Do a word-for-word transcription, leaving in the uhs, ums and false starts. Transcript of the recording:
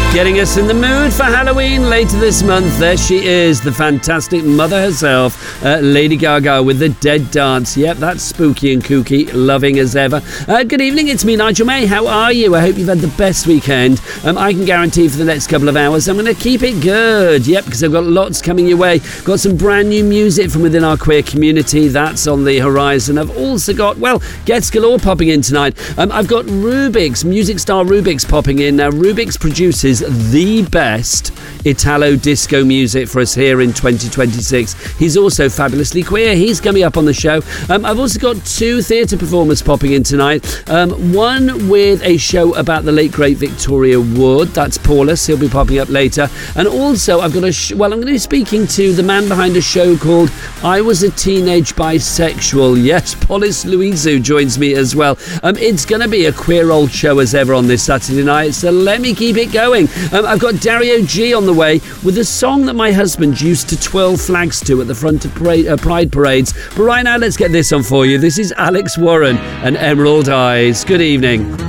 Getting us in the mood for Halloween later this month. There she is, the fantastic mother herself, uh, Lady Gaga with the Dead Dance. Yep, that's spooky and kooky, loving as ever. Uh, good evening, it's me, Nigel May. How are you? I hope you've had the best weekend. Um, I can guarantee for the next couple of hours I'm going to keep it good. Yep, because I've got lots coming your way. Got some brand new music from within our queer community. That's on the horizon. I've also got, well, guests galore popping in tonight. Um, I've got Rubik's, music star Rubik's popping in. Now, Rubik's produces the best Italo disco music for us here in twenty twenty-six. He's also fabulously queer. He's coming up on the show. Um, I've also got two theatre performers popping in tonight. Um, one with a show about the late great Victoria Wood. That's Paulus. He'll be popping up later. And also I've got a sh- well, I'm going to be speaking to the man behind a show called I Was a Teenage Bisexual. Yes, Paulus Louisou joins me as well. Um, it's going to be a queer old show as ever on this Saturday night, so let me keep it going. Um, I've got Dario G on the way with a song that my husband used to twirl flags to at the front of parade, uh, Pride parades. But right now, let's get this on for you. This is Alex Warren and Emerald Eyes. Good evening.